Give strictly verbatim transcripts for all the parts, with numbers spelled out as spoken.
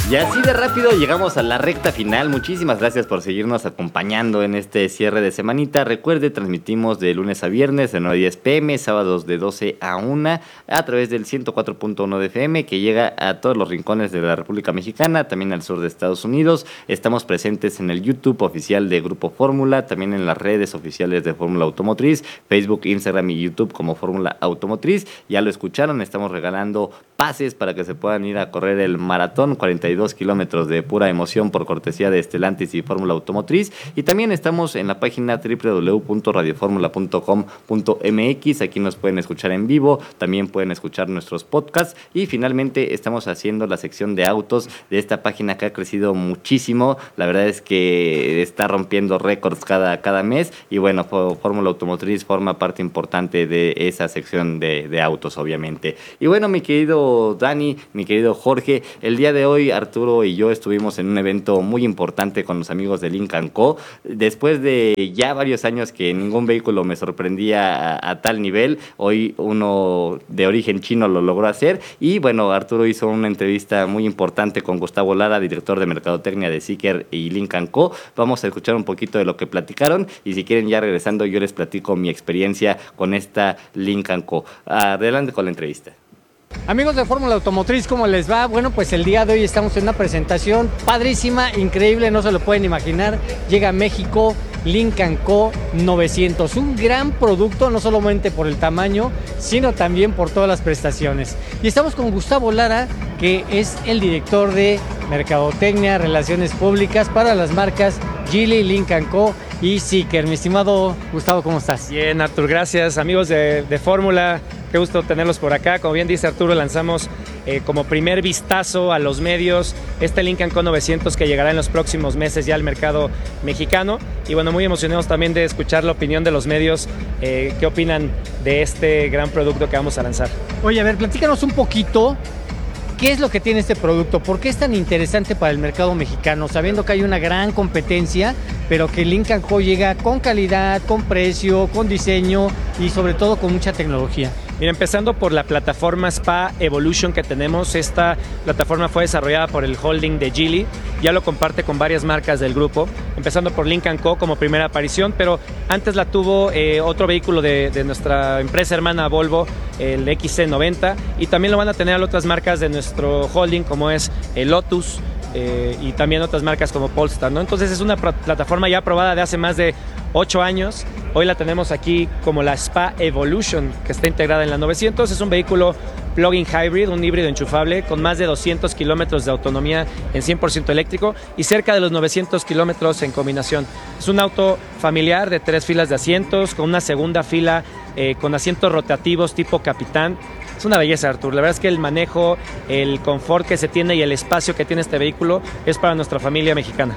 Y así de rápido llegamos a la recta final. Muchísimas gracias por seguirnos acompañando en este cierre de semanita. Recuerde, transmitimos de lunes a viernes de nueve a diez pm, sábados de doce a una a través del ciento cuatro punto uno de F M, que llega a todos los rincones de la República Mexicana, también al sur de Estados Unidos. Estamos presentes en el YouTube oficial de Grupo Fórmula, también en las redes oficiales de Fórmula Automotriz, Facebook, Instagram y YouTube como Fórmula Automotriz. Ya lo escucharon, estamos regalando pases para que se puedan ir a correr el maratón, cuarenta y dos kilómetros de pura emoción por cortesía de Stellantis y Fórmula Automotriz. Y también estamos en la página doble u doble u doble u punto radio fórmula punto com punto m x. Aquí nos pueden escuchar en vivo, también pueden escuchar nuestros podcasts. Y finalmente estamos haciendo la sección de autos de esta página que ha crecido muchísimo. La verdad es que está rompiendo récords cada, cada mes. Y bueno, Fórmula Automotriz forma parte importante de esa sección de, de autos, obviamente. Y bueno, mi querido Dani, mi querido Jorge, el día de hoy Arturo y yo estuvimos en un evento muy importante con los amigos de Lynk and Co. Después de ya varios años que ningún vehículo me sorprendía a, a tal nivel, hoy uno de origen chino lo logró hacer. Y bueno, Arturo hizo una entrevista muy importante con Gustavo Lara, director de mercadotecnia de Zeekr y Lynk and Co. Vamos a escuchar un poquito de lo que platicaron y si quieren, ya regresando, yo les platico mi experiencia con esta Lynk and Co. Adelante con la entrevista. Amigos de Fórmula Automotriz, ¿cómo les va? Bueno, pues el día de hoy estamos en una presentación padrísima, increíble, no se lo pueden imaginar. Llega a México Lynk and Co novecientos, un gran producto, no solamente por el tamaño, sino también por todas las prestaciones. Y estamos con Gustavo Lara, que es el director de Mercadotecnia, Relaciones Públicas para las marcas Geely, Lynk and Co y Zeekr. Mi estimado Gustavo, ¿cómo estás? Bien, Artur, gracias. Amigos de, de Fórmula, qué gusto tenerlos por acá. Como bien dice Arturo, lanzamos eh, como primer vistazo a los medios este Lynk and Co novecientos que llegará en los próximos meses ya al mercado mexicano. Y bueno, muy emocionados también de escuchar la opinión de los medios, eh, qué opinan de este gran producto que vamos a lanzar. Oye, a ver, platícanos un poquito. ¿Qué es lo que tiene este producto? ¿Por qué es tan interesante para el mercado mexicano? Sabiendo que hay una gran competencia, pero que Lynk and Co llega con calidad, con precio, con diseño y sobre todo con mucha tecnología. Mira, empezando por la plataforma Spa Evolution que tenemos. Esta plataforma fue desarrollada por el holding de Geely, ya lo comparte con varias marcas del grupo, empezando por Lynk and Co como primera aparición, pero antes la tuvo eh, otro vehículo de, de nuestra empresa hermana Volvo, el X C noventa, y también lo van a tener otras marcas de nuestro holding como es el Lotus, eh, y también otras marcas como Polestar, ¿no? Entonces es una plataforma ya aprobada de hace más de ocho años. Hoy la tenemos aquí como la Spa Evolution, que está integrada en la novecientos. Es un vehículo plug-in hybrid, un híbrido enchufable con más de doscientos kilómetros de autonomía en cien por ciento eléctrico y cerca de los novecientos kilómetros en combinación. Es un auto familiar de tres filas de asientos, con una segunda fila eh, con asientos rotativos tipo capitán. Es una belleza, Artur. La verdad es que el manejo, el confort que se tiene y el espacio que tiene este vehículo es para nuestra familia mexicana.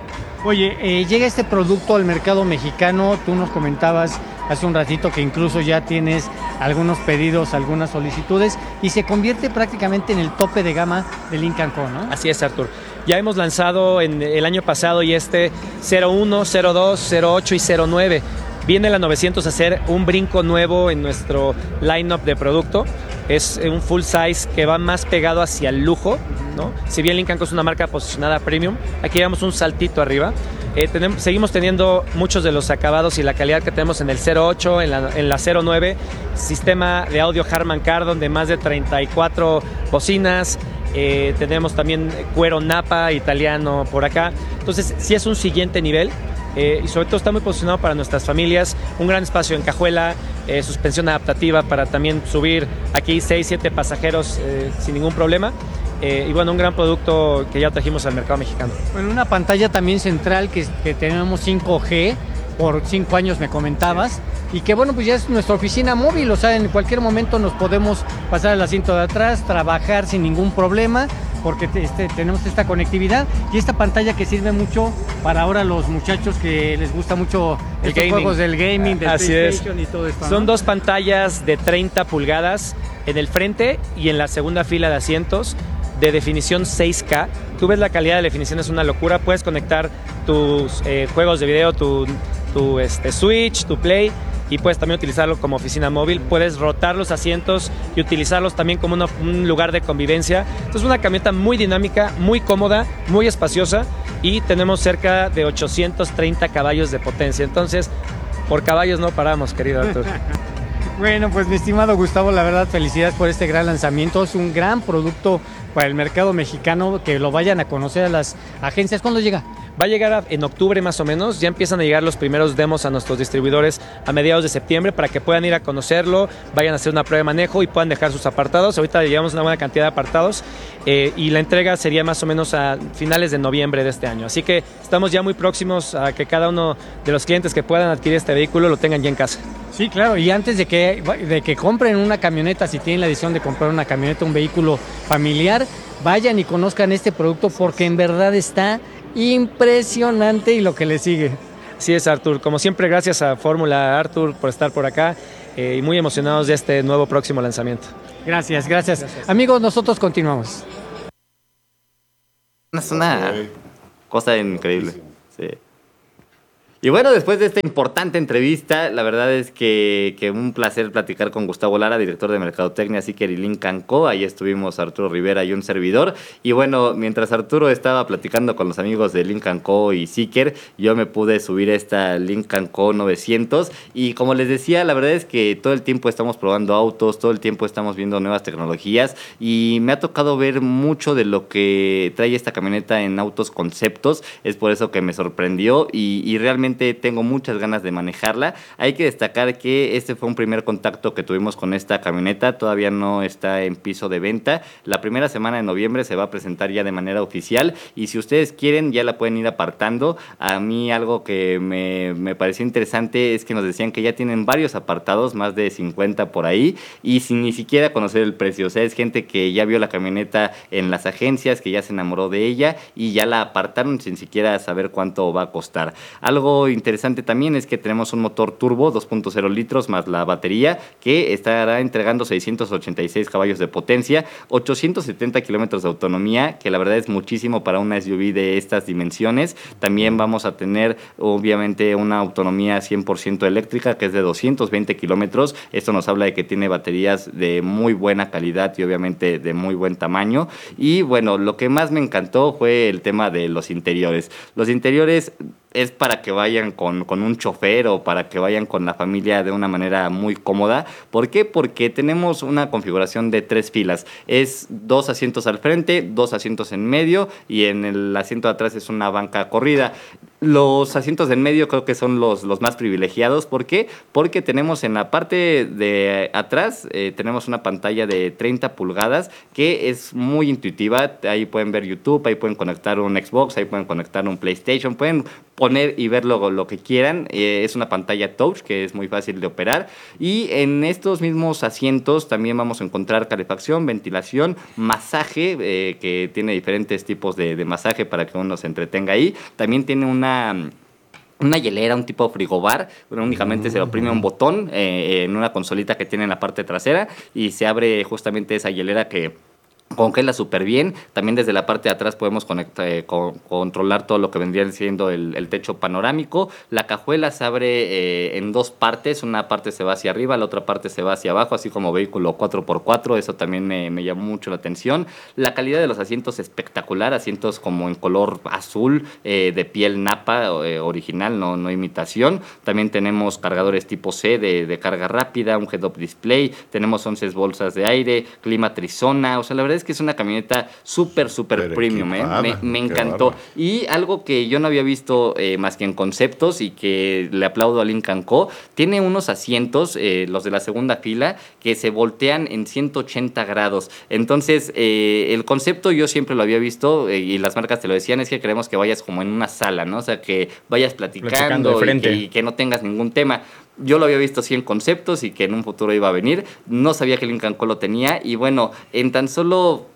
Oye, eh, llega este producto al mercado mexicano, tú nos comentabas hace un ratito que incluso ya tienes algunos pedidos, algunas solicitudes y se convierte prácticamente en el tope de gama de Lynk and Co, ¿no? Así es, Artur. Ya hemos lanzado en el año pasado y este cero uno, cero dos, cero ocho y cero nueve. Viene la novecientos a hacer un brinco nuevo en nuestro line-up de producto. Es un full size que va más pegado hacia el lujo, ¿no? Si bien Lynk and Co es una marca posicionada premium, aquí damos un saltito arriba. Eh, tenemos, seguimos teniendo muchos de los acabados y la calidad que tenemos en el cero ocho, en la, en la cero nueve, sistema de audio Harman Kardon de más de treinta y cuatro bocinas. Eh, tenemos también cuero Napa italiano por acá. Entonces sí es un siguiente nivel. Eh, y sobre todo está muy posicionado para nuestras familias, un gran espacio en cajuela, eh, suspensión adaptativa para también subir aquí seis, siete pasajeros eh, sin ningún problema. Eh, y bueno, un gran producto que ya trajimos al mercado mexicano. Bueno, una pantalla también central que, que tenemos cinco G, por cinco años me comentabas, y que bueno, pues ya es nuestra oficina móvil, o sea, en cualquier momento nos podemos pasar al asiento de atrás, trabajar sin ningún problema, porque este, tenemos esta conectividad y esta pantalla que sirve mucho para ahora los muchachos que les gusta mucho el estos gaming. juegos del gaming, del Así PlayStation es. Y todo esto, Son ¿no? dos pantallas de treinta pulgadas en el frente y en la segunda fila de asientos de definición seis K. Tú ves la calidad de definición, es una locura. Puedes conectar tus eh, juegos de video, tu, tu este, Switch, tu Play y puedes también utilizarlo como oficina móvil. Puedes rotar los asientos y utilizarlos también como una, un lugar de convivencia. Entonces, es una camioneta muy dinámica, muy cómoda, muy espaciosa y tenemos cerca de ochocientos treinta caballos de potencia. Entonces, por caballos no paramos, querido Arturo. Bueno, pues mi estimado Gustavo, la verdad, felicidades por este gran lanzamiento. Es un gran producto para el mercado mexicano, que lo vayan a conocer a las agencias. ¿Cuándo llega? Va a llegar a, en octubre más o menos, ya empiezan a llegar los primeros demos a nuestros distribuidores a mediados de septiembre para que puedan ir a conocerlo, vayan a hacer una prueba de manejo y puedan dejar sus apartados. Ahorita llevamos una buena cantidad de apartados eh, y la entrega sería más o menos a finales de noviembre de este año. Así que estamos ya muy próximos a que cada uno de los clientes que puedan adquirir este vehículo lo tengan ya en casa. Sí, claro, y antes de que, de que compren una camioneta, si tienen la decisión de comprar una camioneta, un vehículo familiar, vayan y conozcan este producto porque en verdad está impresionante y lo que le sigue. Así es, Artur. Como siempre, gracias a Fórmula, Artur, por estar por acá eh, y muy emocionados de este nuevo próximo lanzamiento. Gracias, gracias, gracias. Amigos, nosotros continuamos. Es una cosa increíble. Sí. Y bueno, después de esta importante entrevista, la verdad es que, que un placer platicar con Gustavo Lara, director de Mercadotecnia, Zeekr y Lynk and Co. Ahí estuvimos Arturo Rivera y un servidor. Y bueno, mientras Arturo estaba platicando con los amigos de Lynk and Co. y Zeekr, yo me pude subir esta Lynk and Co. novecientos. Y como les decía, la verdad es que todo el tiempo estamos probando autos, todo el tiempo estamos viendo nuevas tecnologías. Y me ha tocado ver mucho de lo que trae esta camioneta en autos conceptos. Es por eso que me sorprendió y, y realmente tengo muchas ganas de manejarla. Hay que destacar que este fue un primer contacto que tuvimos con esta camioneta, todavía no está en piso de venta. La primera semana de noviembre se va a presentar ya de manera oficial y si ustedes quieren ya la pueden ir apartando. A mí algo que me, me pareció interesante es que nos decían que ya tienen varios apartados, más de cincuenta por ahí, y sin ni siquiera conocer el precio. O sea, es gente que ya vio la camioneta en las agencias, que ya se enamoró de ella y ya la apartaron sin siquiera saber cuánto va a costar. Algo interesante también es que tenemos un motor turbo dos punto cero litros más la batería que estará entregando seiscientos ochenta y seis caballos de potencia, ochocientos setenta kilómetros de autonomía, que la verdad es muchísimo para una S U V de estas dimensiones. También vamos a tener obviamente una autonomía cien por ciento eléctrica que es de doscientos veinte kilómetros. Esto nos habla de que tiene baterías de muy buena calidad y obviamente de muy buen tamaño. Y bueno, lo que más me encantó fue el tema de los interiores. Los interiores es para que vayan con, con un chofer o para que vayan con la familia de una manera muy cómoda. ¿Por qué? Porque tenemos una configuración de tres filas. Es dos asientos al frente, dos asientos en medio y en el asiento de atrás es una banca corrida. Los asientos de en medio creo que son los, los más privilegiados. ¿Por qué? Porque tenemos en la parte de atrás, eh, tenemos una pantalla de treinta pulgadas que es muy intuitiva. Ahí pueden ver YouTube, ahí pueden conectar un Xbox, ahí pueden conectar un PlayStation, pueden poner y ver lo, lo que quieran. Eh, es una pantalla touch que es muy fácil de operar. Y en estos mismos asientos también vamos a encontrar calefacción, ventilación, masaje, eh, que tiene diferentes tipos de, de masaje para que uno se entretenga ahí. También tiene una una hielera, un tipo frigobar. Bueno, únicamente se oprime un botón eh, en una consolita que tiene en la parte trasera y se abre justamente esa hielera que congela súper bien. También desde la parte de atrás podemos conectar, eh, con, controlar todo lo que vendría siendo el, el techo panorámico. La cajuela se abre eh, en dos partes. Una parte se va hacia arriba, la otra parte se va hacia abajo, así como vehículo cuatro por cuatro. Eso también me, me llamó mucho la atención. La calidad de los asientos espectacular. Asientos como en color azul, eh, de piel napa, eh, original, no, no imitación. También tenemos cargadores tipo C de, de carga rápida, un head-up display. Tenemos once bolsas de aire, clima trizona. O sea, la verdad es que es una camioneta súper, súper premium, ¿eh? me, me encantó. Y algo que yo no había visto eh, más que en conceptos y que le aplaudo a Lynk and Co. Tiene unos asientos, eh, los de la segunda fila, que se voltean en ciento ochenta grados. Entonces, eh, el concepto yo siempre lo había visto eh, y las marcas te lo decían, es que queremos que vayas como en una sala, ¿no? O sea, que vayas platicando, platicando de frente. Y, que, y que no tengas ningún tema. Yo lo había visto así en conceptos y que en un futuro iba a venir. No sabía que Lynk and Co lo tenía. Y bueno, en tan solo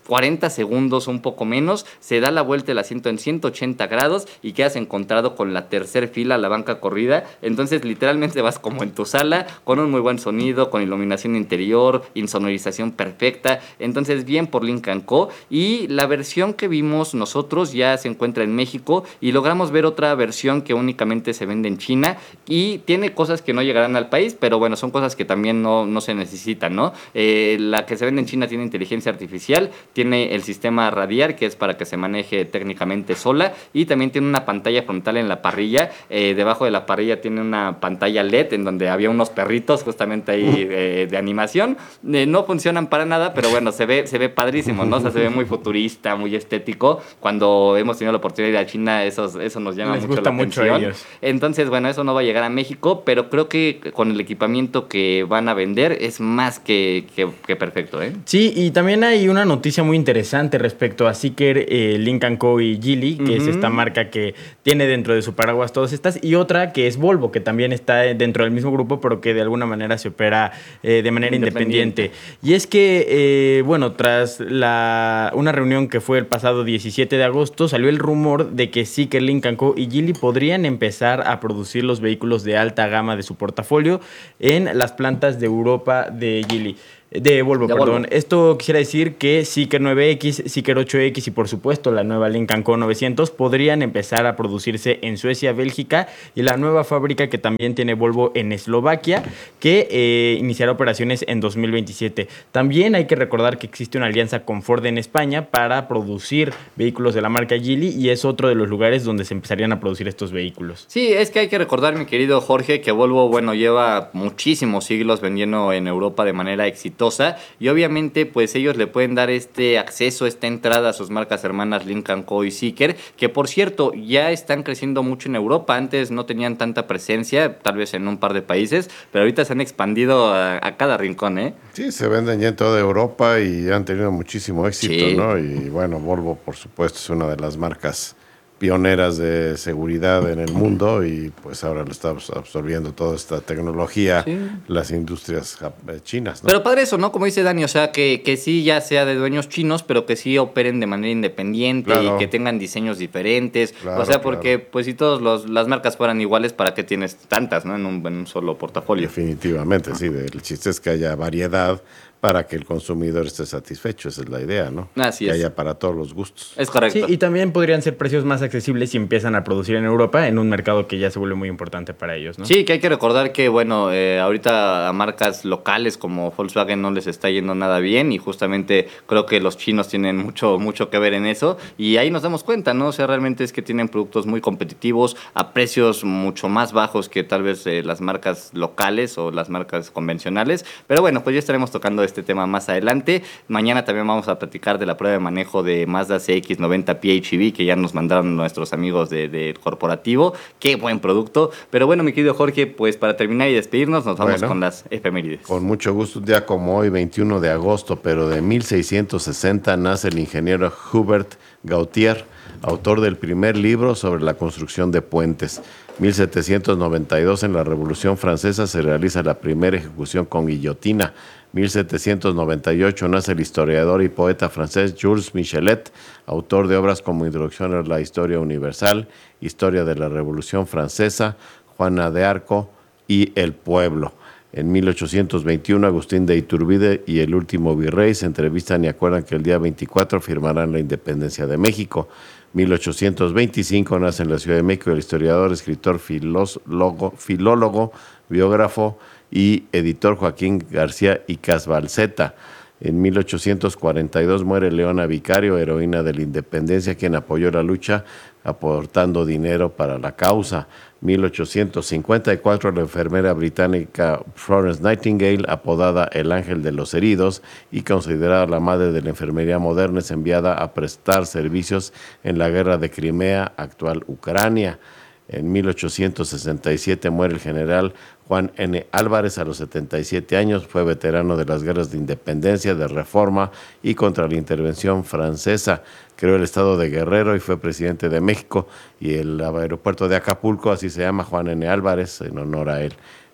cuarenta segundos, un poco menos, se da la vuelta el asiento en ciento ochenta grados y quedas encontrado con la tercer fila, la banca corrida. Entonces literalmente vas como en tu sala, con un muy buen sonido, con iluminación interior, insonorización perfecta. Entonces bien por Lynk and Co. Y la versión que vimos nosotros ya se encuentra en México y logramos ver otra versión que únicamente se vende en China y tiene cosas que no llegarán al país, pero bueno, son cosas que también no, no se necesitan, ¿no? Eh, la que se vende en China tiene inteligencia artificial, tiene el sistema radiar, que es para que se maneje técnicamente sola, y también tiene una pantalla frontal en la parrilla. Eh, debajo de la parrilla tiene una pantalla L E D en donde había unos perritos justamente ahí eh, de animación. Eh, no funcionan para nada, pero bueno, se ve, se ve padrísimo, ¿no? O sea, se ve muy futurista, muy estético. Cuando hemos tenido la oportunidad de ir a China, eso, eso nos llama Les mucho gusta la mucho atención. a ellos. Entonces, bueno, eso no va a llegar a México, pero creo que con el equipamiento que van a vender es más que, que, que perfecto, ¿eh? Sí, y también hay una noticia muy interesante respecto a Zeekr, eh, Lynk and Co y Geely, que uh-huh. es esta marca que tiene dentro de su paraguas todas estas, y otra que es Volvo, que también está dentro del mismo grupo, pero que de alguna manera se opera eh, de manera independiente. independiente. Y es que, eh, bueno, tras la, una reunión que fue el pasado diecisiete de agosto, salió el rumor de que Zeekr, Lynk and Co y Geely podrían empezar a producir los vehículos de alta gama de su portafolio en las plantas de Europa de Geely. De Volvo, de perdón. Volvo. Esto quisiera decir que Zeekr nueve X, Zeekr ocho X y por supuesto la nueva Lynk and Co novecientos podrían empezar a producirse en Suecia, Bélgica y la nueva fábrica que también tiene Volvo en Eslovaquia que eh, iniciará operaciones en dos mil veintisiete. También hay que recordar que existe una alianza con Ford en España para producir vehículos de la marca Geely y es otro de los lugares donde se empezarían a producir estos vehículos. Sí, es que hay que recordar, mi querido Jorge, que Volvo, bueno, lleva muchísimos siglos vendiendo en Europa de manera exitosa. Y obviamente pues ellos le pueden dar este acceso, esta entrada a sus marcas hermanas Lynk and Co y Zeekr, que por cierto ya están creciendo mucho en Europa. Antes no tenían tanta presencia, tal vez en un par de países, pero ahorita se han expandido a, a cada rincón, ¿eh? Sí, se venden ya en toda Europa y han tenido muchísimo éxito, sí. ¿no? Y bueno, Volvo por supuesto es una de las marcas pioneras de seguridad en el mundo y pues ahora lo estamos absorbiendo toda esta tecnología, sí. las industrias chinas, ¿no? Pero padre eso, ¿no? Como dice Dani, o sea, que, que sí ya sea de dueños chinos, pero que sí operen de manera independiente claro. y que tengan diseños diferentes. Claro, o sea, porque claro. pues si todas las marcas fueran iguales, ¿para qué tienes tantas, no? En un, en un solo portafolio. Definitivamente, sí. El chiste es que haya variedad para que el consumidor esté satisfecho, esa es la idea, ¿no? Así que es. haya para todos los gustos. Es correcto. Sí, y también podrían ser precios más accesibles si empiezan a producir en Europa, en un mercado que ya se vuelve muy importante para ellos, ¿no? Sí, que hay que recordar que, bueno, eh, ahorita a marcas locales como Volkswagen no les está yendo nada bien y justamente creo que los chinos tienen mucho, mucho que ver en eso y ahí nos damos cuenta, ¿no? O sea, realmente es que tienen productos muy competitivos a precios mucho más bajos que tal vez eh, las marcas locales o las marcas convencionales, pero bueno, pues ya estaremos tocando este tema más adelante. Mañana también vamos a platicar de la prueba de manejo de Mazda C X noventa P H E V que ya nos mandaron nuestros amigos del de corporativo. Qué buen producto. Pero bueno, mi querido Jorge, pues para terminar y despedirnos, nos vamos bueno, con las efemérides. Con mucho gusto, un día como hoy, veintiuno de agosto, pero de mil seiscientos sesenta, nace el ingeniero Hubert Gautier, autor del primer libro sobre la construcción de puentes. mil setecientos noventa y dos, en la Revolución Francesa, se realiza la primera ejecución con guillotina. mil setecientos noventa y ocho, nace el historiador y poeta francés Jules Michelet, autor de obras como Introducción a la Historia Universal, Historia de la Revolución Francesa, Juana de Arco y El Pueblo. En mil ochocientos veintiuno, Agustín de Iturbide y el último virrey se entrevistan y acuerdan que el día veinticuatro firmarán la independencia de México. mil ochocientos veinticinco, nace en la Ciudad de México el historiador, escritor, filólogo, filólogo biógrafo y editor Joaquín García y Casbalceta. En mil ochocientos cuarenta y dos muere Leona Vicario, heroína de la independencia, quien apoyó la lucha aportando dinero para la causa. mil ochocientos cincuenta y cuatro, la enfermera británica Florence Nightingale, apodada el Ángel de los Heridos y considerada la madre de la enfermería moderna, es enviada a prestar servicios en la guerra de Crimea, actual Ucrania. En mil ochocientos sesenta y siete muere el general Juan N. Álvarez a los setenta y siete años, fue veterano de las guerras de independencia, de reforma y contra la intervención francesa. Creó el estado de Guerrero y fue presidente de México, y el aeropuerto de Acapulco, así se llama, Juan N. Álvarez, en honor a él.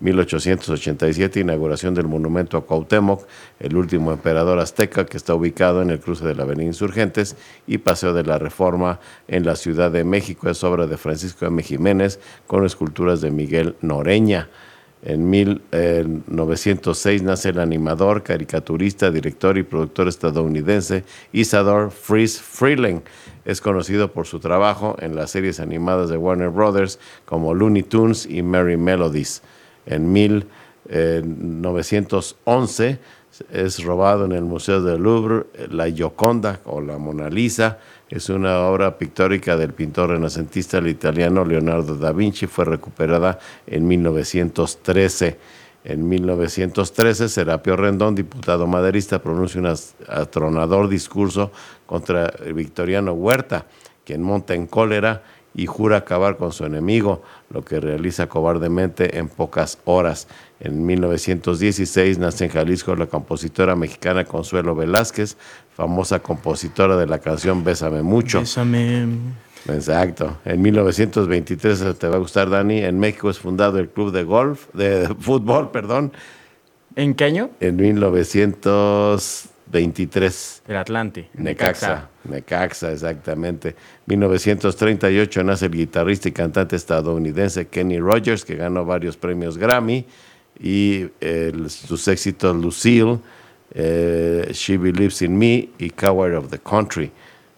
mil ochocientos ochenta y siete, inauguración del monumento a Cuauhtémoc, el último emperador azteca, que está ubicado en el cruce de la Avenida Insurgentes, y Paseo de la Reforma en la Ciudad de México. Es obra de Francisco M. Jiménez con esculturas de Miguel Noreña. En mil novecientos seis nace el animador, caricaturista, director y productor estadounidense Isadore Friese Freeling. Es conocido por su trabajo en las series animadas de Warner Brothers como Looney Tunes y Merry Melodies. En mil novecientos once es robado en el Museo del Louvre la Gioconda o la Mona Lisa. Es una obra pictórica del pintor renacentista italiano Leonardo da Vinci. Fue recuperada en mil novecientos trece. En mil novecientos trece, Serapio Rendón, diputado maderista, pronuncia un atronador discurso contra Victoriano Huerta, quien monta en cólera y jura acabar con su enemigo, lo que realiza cobardemente en pocas horas. En mil novecientos dieciséis nace en Jalisco la compositora mexicana Consuelo Velázquez, famosa compositora de la canción Bésame Mucho. Bésame. Exacto. En mil novecientos veintitrés, te va a gustar, Dani, en México es fundado el club de golf, de fútbol, perdón. ¿En qué año? En mil novecientos veintitrés. El Atlante. Necaxa. Necaxa, exactamente. mil novecientos treinta y ocho nace el guitarrista y cantante estadounidense Kenny Rogers, que ganó varios premios Grammy, y el, sus éxitos Lucille, eh, She Believes in Me y Coward of the Country.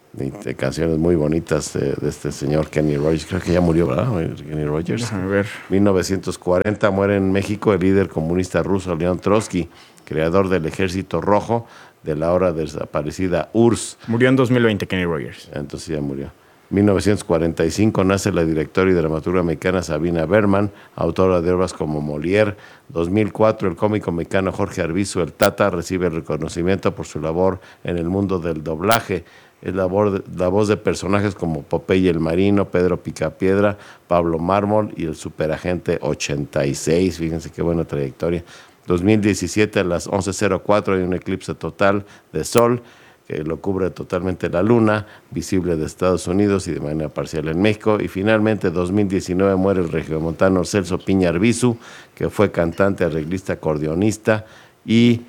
De canciones muy bonitas de, de este señor Kenny Rogers. Creo que ya murió, ¿verdad? Kenny Rogers. Déjame ver. mil novecientos cuarenta muere en México el líder comunista ruso León Trotsky, creador del Ejército Rojo, de la ahora desaparecida U R S S. Murió en dos mil veinte Kenny Rogers. Entonces ya murió. mil novecientos cuarenta y cinco nace la directora y dramaturga mexicana Sabina Berman, autora de obras como Molière. dos mil cuatro, el cómico mexicano Jorge Arbizu, el Tata, recibe el reconocimiento por su labor en el mundo del doblaje. Es la voz, de, la voz de personajes como Popeye el Marino, Pedro Picapiedra, Pablo Mármol y el Superagente ochenta y seis. Fíjense qué buena trayectoria. dos mil diecisiete, a las once cero cuatro, hay un eclipse total de sol que lo cubre totalmente la luna, visible de Estados Unidos y de manera parcial en México. Y finalmente, dos mil diecinueve, muere el regiomontano Celso Piña Arbizu, que fue cantante, arreglista, acordeonista y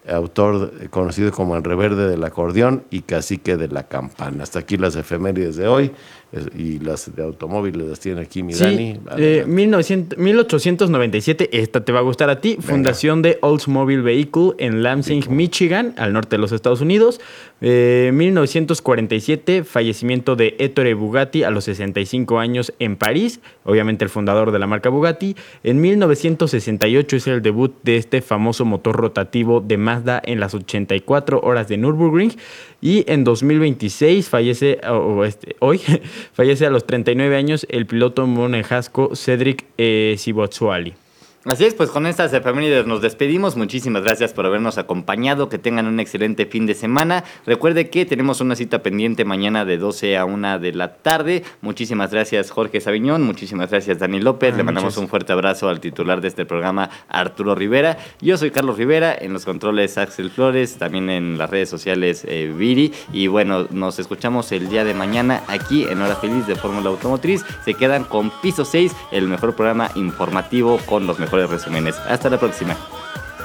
autor conocido como el Reverde del Acordeón y Cacique de la Campana. Hasta aquí las efemérides de hoy, y las de automóviles las tiene aquí mi sí, Dani. Eh, mil ochocientos noventa y siete, esta te va a gustar a ti. Venga. Fundación de Oldsmobile Vehicle en Lansing, Vehicle. Michigan, al norte de los Estados Unidos. Eh, mil novecientos cuarenta y siete, fallecimiento de Ettore Bugatti a los sesenta y cinco años en París, obviamente el fundador de la marca Bugatti. En mil novecientos sesenta y ocho es el debut de este famoso motor rotativo de Mazda en las ochenta y cuatro horas de Nürburgring. Y en dos mil veintiséis fallece, o este, hoy, fallece a los treinta y nueve años el piloto monegasco Cedric eh, Sibotsuali. Así es, pues con estas efemérides nos despedimos. Muchísimas gracias por habernos acompañado. Que tengan un excelente fin de semana. Recuerde que tenemos una cita pendiente mañana de doce a una de la tarde. Muchísimas gracias, Jorge Sabiñón. Muchísimas gracias, Dani López. Ah, Le mandamos muchas. un fuerte abrazo al titular de este programa, Arturo Rivera. Yo soy Carlos Rivera, en los controles Axel Flores, también en las redes sociales eh, Viri. Y bueno, nos escuchamos el día de mañana aquí en Hora Feliz de Fórmula Automotriz. Se quedan con Piso seis, el mejor programa informativo con los mejores resúmenes. Hasta la próxima.